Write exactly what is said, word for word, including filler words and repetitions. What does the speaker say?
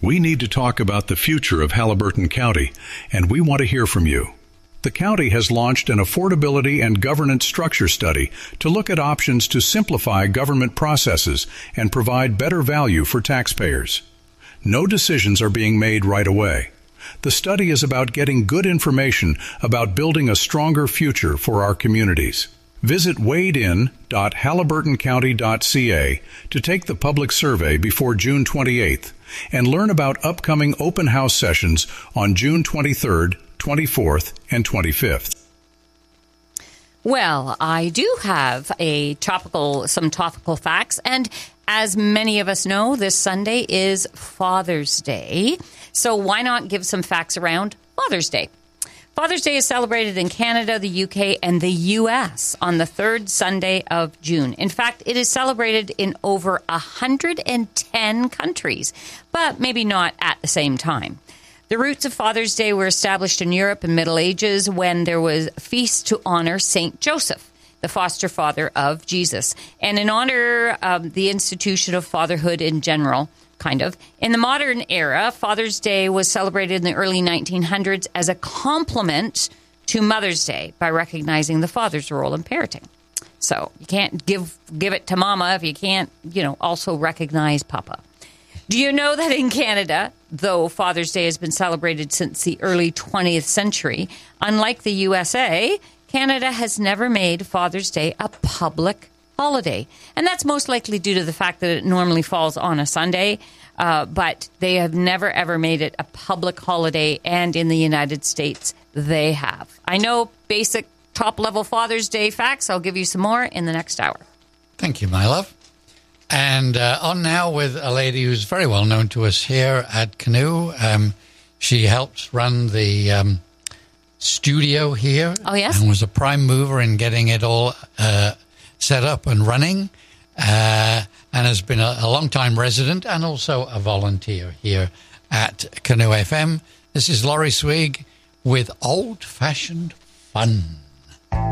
We need to talk about the future of Haliburton County, and we want to hear from you. The county has launched an affordability and governance structure study to look at options to simplify government processes and provide better value for taxpayers. No decisions are being made right away. The study is about getting good information about building a stronger future for our communities. Visit wade in dot haliburton county dot c a to take the public survey before June twenty-eighth and learn about upcoming open house sessions on June twenty-third, twenty-fourth, and twenty-fifth. Well, I do have a topical, some topical facts, and as many of us know, this Sunday is Father's Day, so why not give some facts around Father's Day? Father's Day is celebrated in Canada, the U K, and the U S on the third Sunday of June. In fact, it is celebrated in over one hundred ten countries, but maybe not at the same time. The roots of Father's Day were established in Europe in the Middle Ages when there was a feast to honor Saint Joseph, the foster father of Jesus, and in honor of the institution of fatherhood in general. Kind of. In the modern era, Father's Day was celebrated in the early nineteen hundreds as a complement to Mother's Day by recognizing the father's role in parenting. So you can't give give it to mama if you can't, you know, also recognize papa. Do you know that in Canada, though Father's Day has been celebrated since the early twentieth century, unlike the U S A, Canada has never made Father's Day a public holiday. And that's most likely due to the fact that it normally falls on a Sunday, uh, but they have never, ever made it a public holiday, and in the United States, they have. I know basic top-level Father's Day facts. I'll give you some more in the next hour. Thank you, my love. And uh, on now with a lady who's very well known to us here at Canoe. Um, she helps run the um, studio here. Oh, yes? And was a prime mover in getting it all uh set up and running, uh, and has been a, a long-time resident and also a volunteer here at Canoe F M. This is Laurie Swig with Old-Fashioned Fun.